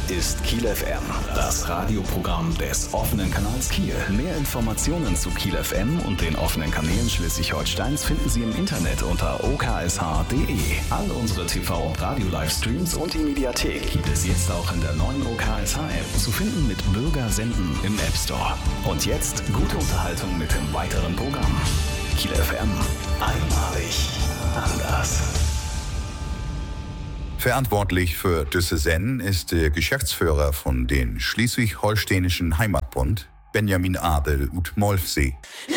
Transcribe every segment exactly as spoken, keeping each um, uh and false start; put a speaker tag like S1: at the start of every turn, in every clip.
S1: ist Kiel F M, das Radioprogramm des offenen Kanals Kiel. Mehr Informationen zu Kiel F M und den offenen Kanälen Schleswig-Holsteins finden Sie im Internet unter o k s h punkt d e. All unsere T V- und Radio-Livestreams und die Mediathek gibt es jetzt auch in der neuen O K S H-App. Zu finden mit Bürger senden im App Store. Und jetzt gute Unterhaltung mit dem weiteren Programm. Kiel F M. Einmalig anders.
S2: Verantwortlich für diese Sendung ist der Geschäftsführer von den Schleswig-Holsteinischen Heimatbund, Benjamin Adel ut Molfsee.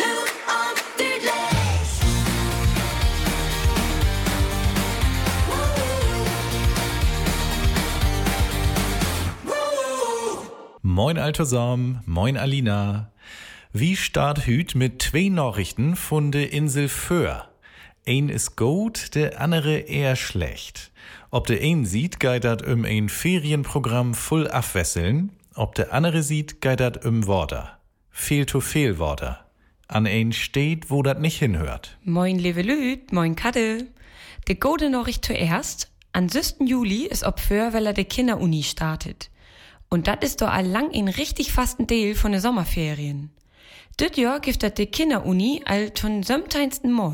S3: Moin Altosam, moin Alina. Wie start hüt mit zwei Nachrichten von der Insel Föhr. Ein ist gut, der andere eher schlecht. Ob der ein sieht, geht dat um ein Ferienprogramm voll abwesseln. Ob der andere sieht, geht dat um Worte. Fehl to fehl Worte. An ein steht, wo dat nicht hinhört.
S4: Moin liebe Lüd, moin Kadde. De gute Nachricht zuerst. Am sechsten Juli ist ob Föhr, weil er de Kinderuni startet. Und dat ist doch allang ein richtig fasten Teil von de Sommerferien. Dit Jahr gibt dat de Kinderuni all zum sömteinsten Mal.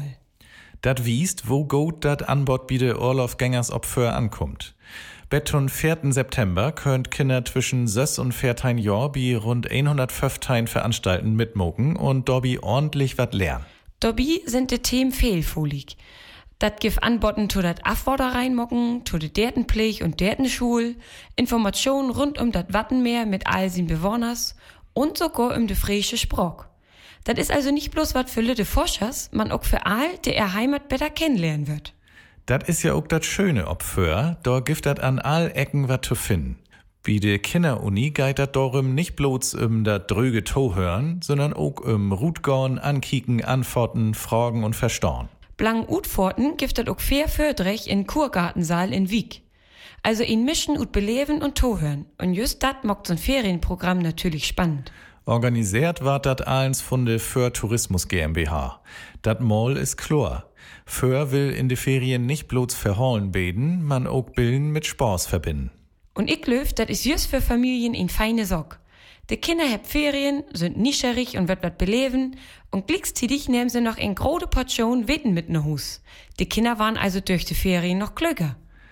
S3: Dat wiest, wo gut dat Anbot bi de Urlaubgängers ob Föhr ankommt. Bet zum vierten September könnt Kinder zwischen sechs und vierzehn Jahr bi rund hundertfünfzehn Veranstalten mitmoken und dobi ordentlich wat lernen.
S4: Dobi sind de Themen fehlfolig. Dat gif Anboten zu dat Afworder reinmocken, zu de Dertenpflege und Dertenschul, Informationen rund um dat Wattenmeer mit all sin Bewohners und sogar um de frische Sprock. Das ist also nicht bloß wat für lütte Forschers, man auch für all, der ihr Heimat besser kennenlernen wird.
S3: Dat is ja auch dat Schöne ob Föhr, da gibt dat an all Ecken wat zu finden. Wie de Kinderuni geht dat darum nicht bloß um dat dröge To hören, sondern auch um Rutgorn, ankicken, antworten, fragen und verstauen.
S4: Blang Utforten gibt dat auch fair fördrech in Kurgartensaal in Wiek. Also in mischen und beleben und To hören. Und just dat mockt so'n Ferienprogramm natürlich spannend.
S3: Organisiert ward dat eins von der Föhr Tourismus GmbH. Dat Mall ist klar. Föhr will in de Ferien nicht bloß verholen beten, man auch Bilden mit Spaß verbinden.
S4: Und ich löf, dat is just für Familien in feine Sock. De Kinder heb Ferien, sind nischerig und wird wat beleben und gleichzeitig nehmen sie noch in große Portion Wetten mit ne Hus. De Kinder waren also durch die Ferien noch klüger.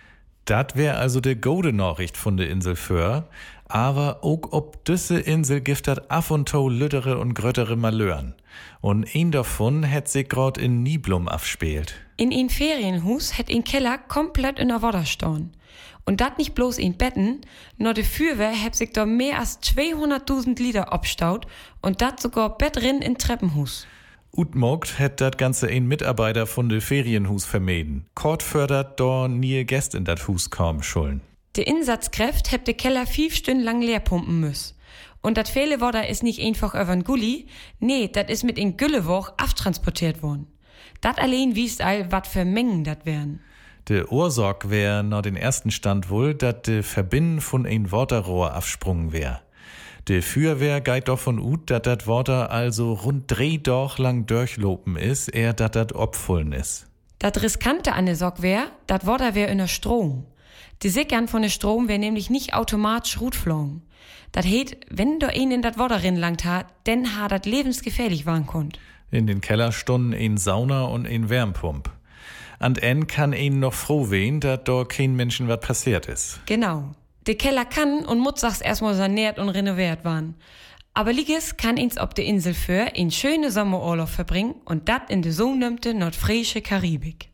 S3: Dat wär also de gute Nachricht von der Insel Föhr. Aber auch ob düsse Insel gibt dat af und to lüttere und gröttere Malören. Und ein davon hätt sich grad in Niblum afspielt.
S4: In ein Ferienhus hätt ein Keller komplett in der Wasser stehen. Und dat nicht bloß in Betten, nur de Fürwehr hätt sich da mehr als zweihunderttausend Liter abstaut und dat sogar Bettrin in Treppenhus.
S3: Utmogt hätt dat ganze ein Mitarbeiter von de Ferienhus vermieden. Kort fördert da nie Gäst in dat Hus kaum schulden.
S4: De Insatzkräft heb de Keller fünf Stunden lang leer pumpen müss. Und dat viele Wasser is nicht einfach übern Gulli, nee, dat is mit in Güllewoch aftransportiert worden. Dat allein wiest all, wat für Mengen dat wären.
S3: De Ursorg wär nach den ersten Stand wohl, dat de Verbinden von ein Waterrohr afsprungen wär. De Feuerwehr geit davon ut, dat dat Water also rund drei Doch lang durchlopen is, eher dat dat opfullen is.
S4: Dat Riskante an de Sorg wär, dat Water wär in der Strom. Die Sickern von der Strom wär nämlich nicht automatisch rutflogen. Dat heet, wenn da ein in dat Wasser rinlangt hat, denn ha dat lebensgefährlich waren konnt.
S3: In den Keller stunden ein Sauna und ein Wärmpump. An en kann ein noch froh wehen, dat da kein Menschen wat passiert is.
S4: Genau. De Keller kann und muss sachs erstmal saniert und renoviert waren. Aber Liges kann ins ob de Insel Föhr in schöne Sommerurlaub verbringen und dat in de sogenannte nordfriesische Karibik.